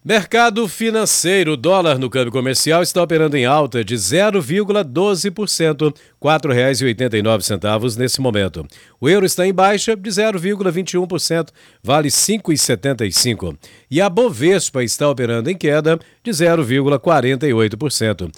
Mercado financeiro, o dólar no câmbio comercial está operando em alta de 0,12%, R$ 4,89 nesse momento. O euro está em baixa de 0,21%, vale R$ 5,75. E a Bovespa está operando em queda de 0,48%,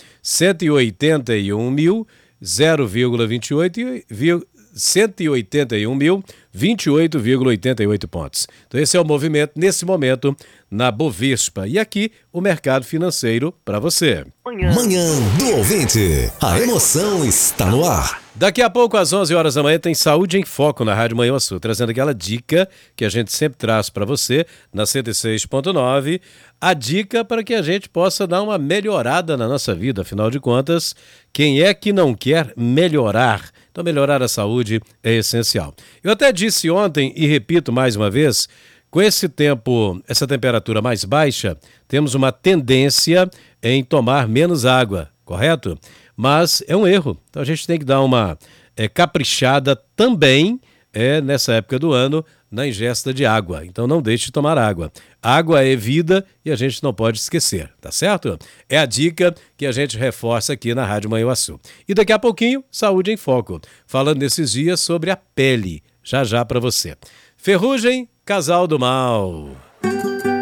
181.028,88 pontos. Então esse é o movimento nesse momento na Bovespa. E aqui o mercado financeiro para você. Manhã do Ouvinte. A emoção está no ar. Daqui a pouco, às 11 horas da manhã, tem Saúde em Foco na Rádio Manhã Sul, trazendo aquela dica que a gente sempre traz para você na 106.9, a dica para que a gente possa dar uma melhorada na nossa vida. Afinal de contas, quem é que não quer melhorar? Então, melhorar a saúde é essencial. Eu até disse ontem e repito mais uma vez, com esse tempo, essa temperatura mais baixa, temos uma tendência em tomar menos água, correto? Mas é um erro. Então a gente tem que dar uma caprichada também nessa época do ano na ingesta de água. Então não deixe de tomar água. Água é vida e a gente não pode esquecer, tá certo? É a dica que a gente reforça aqui na Rádio Manhã Sul. E daqui a pouquinho, Saúde em Foco, falando nesses dias sobre a pele, já já para você. Ferrugem, Casal do Mal.